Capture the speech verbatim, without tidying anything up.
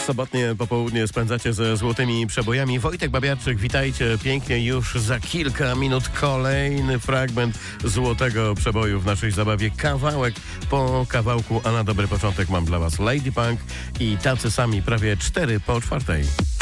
Sobotnie popołudnie spędzacie ze złotymi przebojami. Wojtek Babiarczyk, witajcie pięknie. Już za kilka minut kolejny fragment złotego przeboju w naszej zabawie. Kawałek po kawałku, a na dobry początek mam dla was Lady Punk i tacy sami prawie cztery po czwartej.